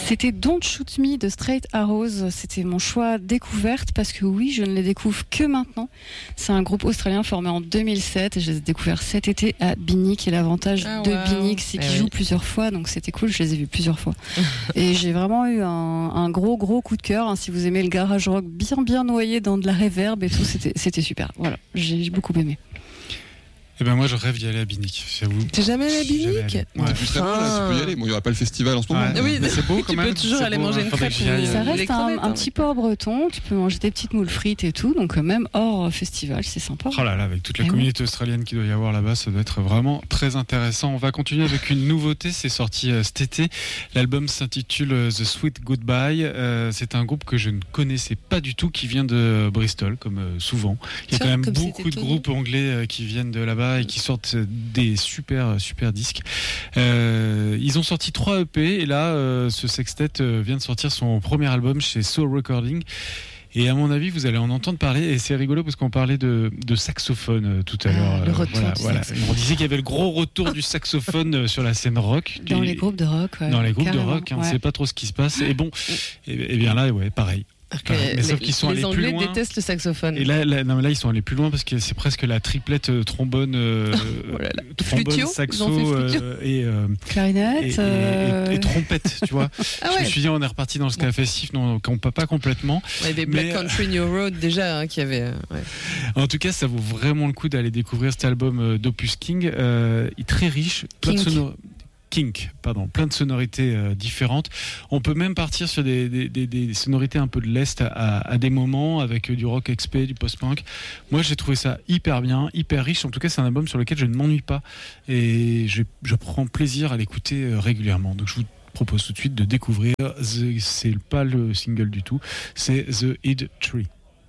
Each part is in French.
C'était Don't Shoot Me de Straight Arrows. C'était mon choix découverte parce que oui, je ne les découvre que maintenant. C'est un groupe australien formé en 2007 et je les ai découverts cet été à Binic. Et l'avantage de Binic, c'est qu'ils jouent plusieurs fois, donc c'était cool. Je les ai vus plusieurs fois. Et j'ai vraiment eu un gros coup de cœur. Si vous aimez le garage rock bien noyé dans de la reverb et tout, c'était super. Voilà, j'ai beaucoup aimé. Eh ben moi je rêve d'y aller à Binic. T'es jamais allé à Binic? Ouais, plus très loin, là, tu peux y aller. Bon, il n'y aura pas le festival en ce moment. Oui, c'est beau quand même. Tu peux toujours aller manger une crêpe. Ça reste un petit port breton. Tu peux manger des petites moules frites et tout. Donc même hors festival, c'est sympa. Oh là là, avec toute la communauté australienne qu'il doit y avoir là-bas, ça doit être vraiment très intéressant. On va continuer avec une nouveauté. C'est sorti cet été. L'album s'intitule The Sweet Goodbye. C'est un groupe que je ne connaissais pas du tout, qui vient de Bristol, comme souvent. Il y a quand même beaucoup de groupes anglais qui viennent de là-bas et qui sortent des super disques. Ils ont sorti 3 EP et là ce sextet vient de sortir son premier album chez Soul Recording. Et à mon avis, vous allez en entendre parler. Et c'est rigolo parce qu'on parlait de saxophone tout à l'heure. Le retour du saxophone. On disait qu'il y avait le gros retour du saxophone sur la scène rock. Dans les groupes de rock. Ouais, dans les groupes de rock, on ne sait pas trop ce qui se passe. Et bon, et bien là, pareil. Mais sauf qu'ils sont allés plus loin. Les Anglais détestent le saxophone. Et là, ils sont allés plus loin parce que c'est presque la triplette trombone, trombone, saxo et clarinette et trompette, tu vois. Je me suis dit, on est reparti dans le ska festif, non, pas complètement. Ouais, des Black Country New Road déjà qui avait. En tout cas, ça vaut vraiment le coup d'aller découvrir cet album d'Opus King. Il est très riche, plein de sonorités différentes. On peut même partir sur des sonorités un peu de l'Est à des moments, avec du rock XP, du post-punk. Moi, j'ai trouvé ça hyper bien, hyper riche. En tout cas, c'est un album sur lequel je ne m'ennuie pas. Et je prends plaisir à l'écouter régulièrement. Donc, je vous propose tout de suite de découvrir, c'est pas le single du tout, c'est The Id Tree.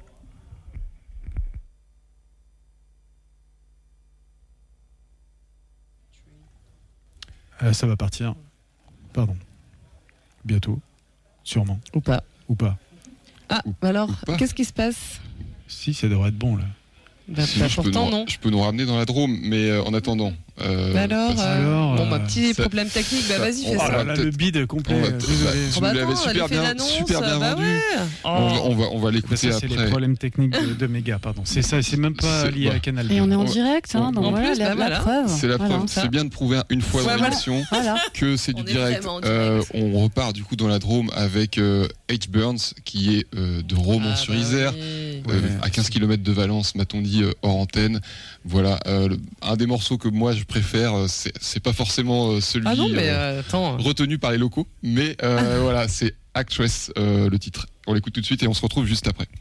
Ça va partir. Pardon. Bientôt. Sûrement. Ou pas. Ah, alors, qu'est-ce qui se passe? Si, ça devrait être bon, là. Pourtant, non. Je peux nous ramener dans la Drôme, mais en attendant. Petit problème technique, vas-y, fais ça. Là, le bide complet. Tu nous l'avais super bien vendu. On va l'écouter après. C'est les problèmes techniques de Méga, pardon. C'est ça, c'est même pas lié à Canal. Et on est en direct, donc voilà, la preuve. C'est la preuve. C'est bien de prouver une fois dans l'émission que c'est du direct. On repart du coup dans la Drôme avec H. Burns, qui est de Romans-sur-Isère, à 15 km de Valence, m'a-t-on dit, hors antenne. Voilà, un des morceaux que moi je préfère, c'est pas forcément celui retenu par les locaux, mais voilà, c'est Actress, le titre. On l'écoute tout de suite et on se retrouve juste après.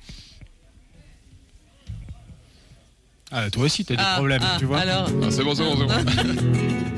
Toi aussi t'as des problèmes, tu vois. Alors... c'est bon.